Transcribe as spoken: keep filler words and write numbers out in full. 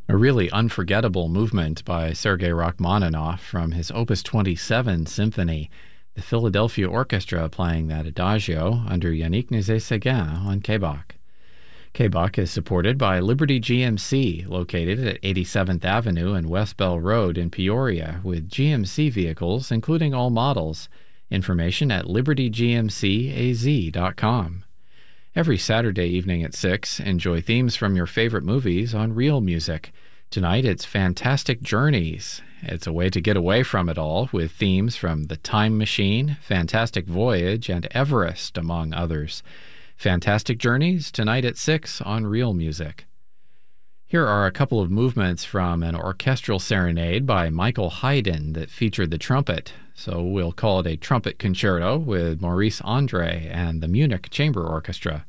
A really unforgettable movement by Sergei Rachmaninoff from his Opus twenty-seven symphony, the Philadelphia Orchestra playing that Adagio under Yannick Nézet-Séguin on K B A C. K B A C is supported by Liberty G M C, located at eighty-seventh Avenue and West Bell Road in Peoria, with G M C vehicles, including all models. Information at liberty g m c a z dot com. Every Saturday evening at six, enjoy themes from your favorite movies on Real Music. Tonight it's Fantastic Journeys. It's a way to get away from it all, with themes from The Time Machine, Fantastic Voyage, and Everest, among others. Fantastic Journeys, tonight at six on Real Music. Here are a couple of movements from an orchestral serenade by Michael Haydn that featured the trumpet, so we'll call it a trumpet concerto with Maurice Andre and the Munich Chamber Orchestra.